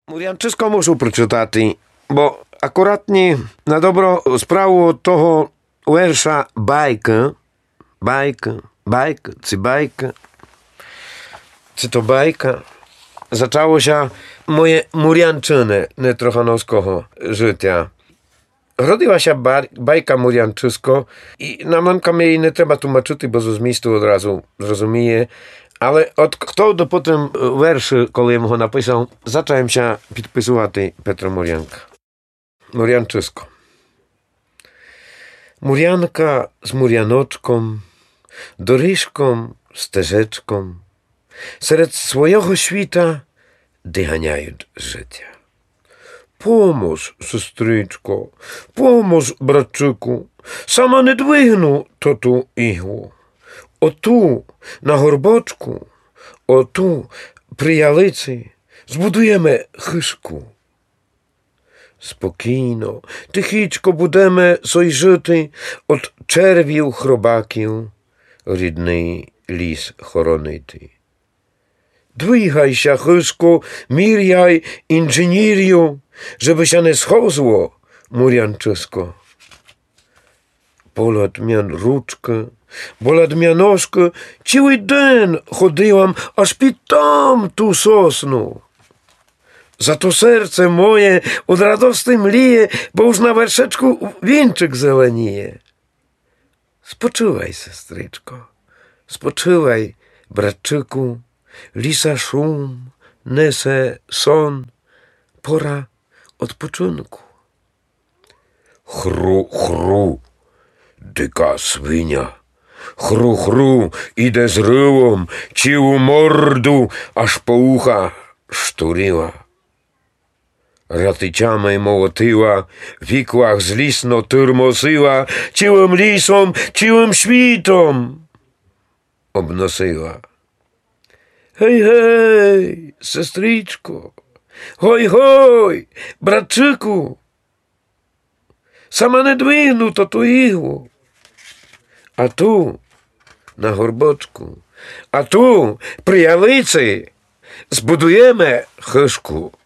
Мур'янчисько мушу прочитати, бо акуратні на добро справу того верша байка, czy to bajka, zaczęło się moje murjanczyny netrochanowskiego życia. Rodziła się bajka murjanczysko i na mankam jej nie trzeba tłumaczyć, bo z miejscu od razu zrozumie. Ale od kto do potem werszy, коли я його написав, zacząłem się підписувати Петро Мур'янка. Murjanczysko. Mur'янка z mur'яночком, доріжком, стежечком, серед свого світа доганяють життя. Помож, сестричко, помож, братчику, сама не двигну ту іглу. Оту на горбочку, оту при ялиці збудуємо хишку. Спокійно, тихічко будемо сой жити от червів хробаків, рідний ліс хоронити. Двигайся, хишку, міряй інженір'ю, żeby się nie schozło, murjanczysko. Polad mian ruczkę, bolad mianoszkę, ciły den chodziłam, aż pitam tu sosnu. Za to serce moje od radości mlije, bo już na werszeczku wieńczyk zelenieje. Spoczywaj, sestryczko, spoczywaj, bratczyku, lisa szum, nese son, pora odpoczynku. Chru, chru, dyka swinia. Chru, chru, idę z ryłą, ciłu mordu, aż po ucha szturiła. Ratyciamej mołotyła, w ikłach zlisno tyrmosiła, ciłym lisom, ciłym świtom obnosiła. Hej, hej, sestriczko, hoj, hoj, bratczyku, sama nie dwignu to tu igłu. A tu, na горбочку, a tu, pri ялиці, збудуємо хишку.